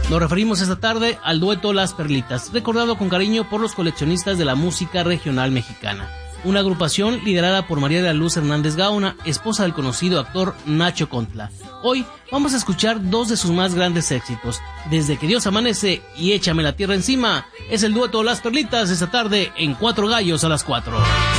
Nos referimos esta tarde al dueto Las Perlitas, recordado con cariño por los coleccionistas de la música regional mexicana. Una agrupación liderada por María de la Luz Hernández Gaona, esposa del conocido actor Nacho Contla. Hoy vamos a escuchar dos de sus más grandes éxitos, Desde que Dios amanece y Échame la tierra encima. Es el dueto Las Perlitas esta tarde en Cuatro Gallos a las 4.